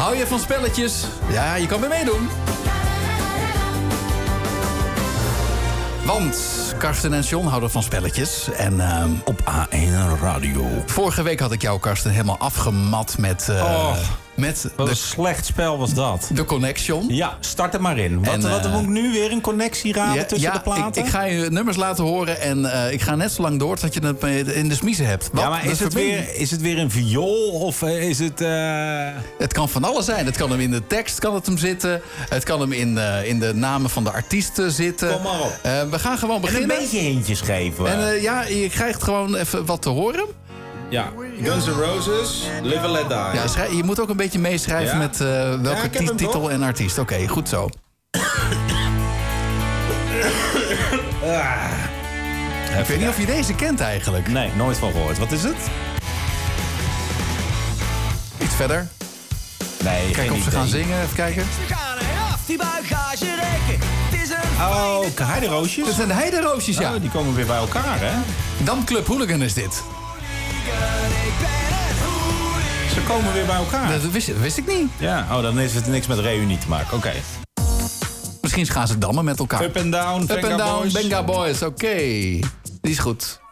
Hou je van spelletjes? Ja, je kan weer meedoen. Want Karsten en John houden van spelletjes. En op A1 Radio. Vorige week had ik jou, Karsten, helemaal afgemat met... Wat een slecht spel was dat. De Connection. Ja, start er maar in. Wat moet ik nu weer een connectie raden tussen de platen? Ik ga je nummers laten horen en ik ga net zo lang door tot je het in de smiezen hebt. Ja, maar is het weer een viool of is het... Het kan van alles zijn. Het kan hem in de tekst zitten. Het kan hem in de namen van de artiesten zitten. Kom maar op. We gaan gewoon beginnen. En een beetje hintjes geven. En je krijgt gewoon even wat te horen. Ja, Guns N' Roses, Live and Let Die. Ja, je moet ook een beetje meeschrijven met welke titel en artiest. Oké, goed zo. Ik weet niet of je deze kent eigenlijk. Nee, nooit van gehoord. Wat is het? Iets verder. Nee, Kijk of ze gaan zingen. Even kijken. We gaan eraf, die bagage rekken. Het is een heideroosjes? Dat zijn de heideroosjes, ja. Oh, die komen weer bij elkaar, hè? Damclub Hooligan is dit. Ze komen weer bij elkaar. Dat wist ik niet. Ja, dan heeft het niks met reunie te maken. Oké. Misschien gaan ze dammen met elkaar. Up and Down, Benga Boys. Oké. Die is goed.